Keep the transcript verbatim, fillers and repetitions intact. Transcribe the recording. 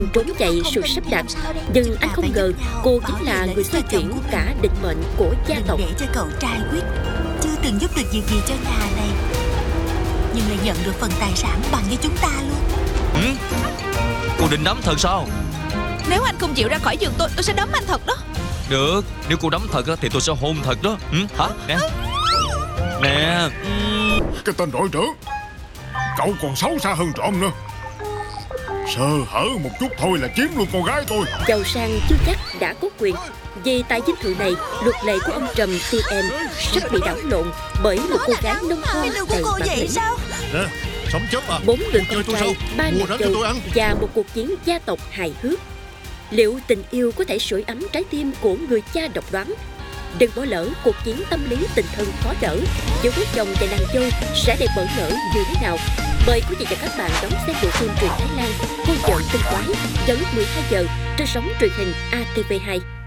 trốn chạy sự sắp đặt, nhưng anh không ngờ cô chính là người xoay chuyển cả định mệnh của gia tộc. Đừng để cho cậu trai quyết chưa từng giúp được việc gì cho nhà này, nhưng lại nhận được phần tài sản bằng với chúng ta luôn. Ừ? Cô định đấm thật sao? Nếu anh không chịu ra khỏi giường tôi, tôi sẽ đấm anh thật đó. Được, nếu cô đấm thật thì tôi sẽ hôn thật đó. Ừ? Hả? Nè. Nè. Cái tên đội trưởng, cậu còn xấu xa hơn trộm nữa. Sơ hở một chút thôi là chiếm luôn con gái tôi. Giàu sang chưa chắc đã có quyền. Vì tại dinh thự này, luật lệ của ông Trầm tê em sắp bị đảo lộn bởi một cô gái nông thôn đầy bản lĩnh. Nè, sống chết à. Bốn người con trai, ba nàng dâu và một cuộc chiến gia tộc hài hước. Liệu tình yêu có thể sưởi ấm trái tim của người cha độc đoán? Đừng bỏ lỡ cuộc chiến tâm lý tình thân khó đỡ giữa bố chồng và nàng dâu sẽ đẹp bỡ ngỡ như thế nào. Mời quý vị và các bạn đón xem bộ phim truyện Thái Lan Cô vợ tinh quái vào lúc mười hai giờ trên sóng truyền hình A T V hai.